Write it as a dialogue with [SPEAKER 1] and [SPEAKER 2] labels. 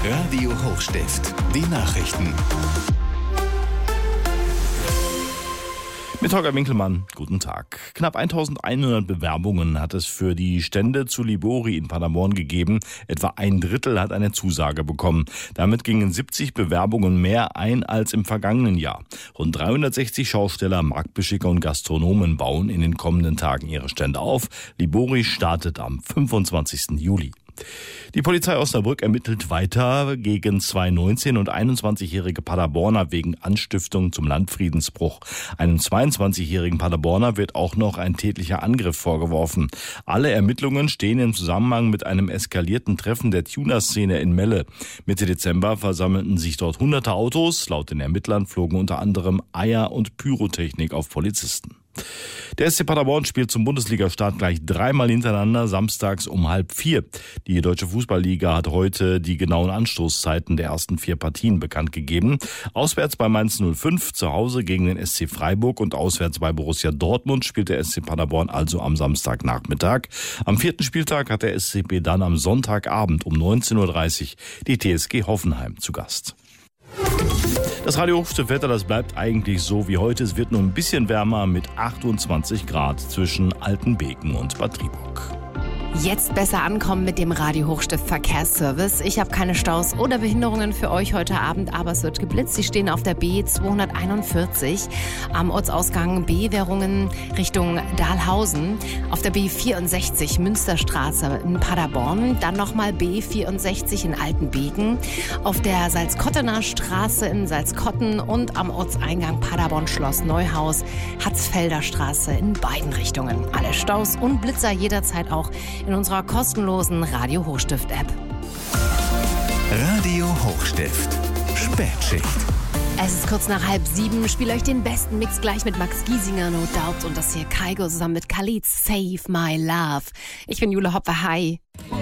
[SPEAKER 1] Radio Hochstift, die Nachrichten.
[SPEAKER 2] Mit Holger Winkelmann, guten Tag. Knapp 1100 Bewerbungen hat es für die Stände zu Libori in Paderborn gegeben. Etwa ein Drittel hat eine Zusage bekommen. Damit gingen 70 Bewerbungen mehr ein als im vergangenen Jahr. Rund 360 Schausteller, Marktbeschicker und Gastronomen bauen in den kommenden Tagen ihre Stände auf. Libori startet am 25. Juli. Die Polizei Osnabrück ermittelt weiter gegen zwei 19- und 21-jährige Paderborner wegen Anstiftung zum Landfriedensbruch. Einem 22-jährigen Paderborner wird auch noch ein tätlicher Angriff vorgeworfen. Alle Ermittlungen stehen im Zusammenhang mit einem eskalierten Treffen der Tuner-Szene in Melle. Mitte Dezember versammelten sich dort hunderte Autos. Laut den Ermittlern flogen unter anderem Eier und Pyrotechnik auf Polizisten. Der SC Paderborn spielt zum Bundesliga-Start gleich dreimal hintereinander, samstags um 3:30. Die Deutsche Fußballliga hat heute die genauen Anstoßzeiten der ersten 4 Partien bekannt gegeben. Auswärts bei Mainz 05, zu Hause gegen den SC Freiburg und auswärts bei Borussia Dortmund spielt der SC Paderborn also am Samstagnachmittag. Am 4. Spieltag hat der SCP dann am Sonntagabend um 19:30 Uhr die TSG Hoffenheim zu Gast. Das Radio Hochstift-Wetter, das bleibt eigentlich so wie heute. Es wird nur ein bisschen wärmer mit 28 Grad zwischen Altenbeken und Bad Driburg.
[SPEAKER 3] Jetzt besser ankommen mit dem Radio Hochstift Verkehrsservice. Ich habe keine Staus oder Behinderungen für euch heute Abend, aber es wird geblitzt. Sie stehen auf der B 241 am Ortsausgang B-Währungen Richtung Dahlhausen. Auf der B 64 Münsterstraße in Paderborn. Dann nochmal B 64 in Altenbeken. Auf der Salzkottener Straße in Salzkotten und am Ortseingang Paderborn Schloss Neuhaus Hatzfelder Straße in beiden Richtungen. Alle Staus und Blitzer jederzeit auch in unserer kostenlosen Radio Hochstift App.
[SPEAKER 1] Radio Hochstift, Spätschicht.
[SPEAKER 3] Es ist kurz nach 6:30. Spiele euch den besten Mix gleich mit Max Giesinger, No Doubt, und das hier Kygo zusammen mit Khalid, Save My Love. Ich bin Jule Hopper, hi.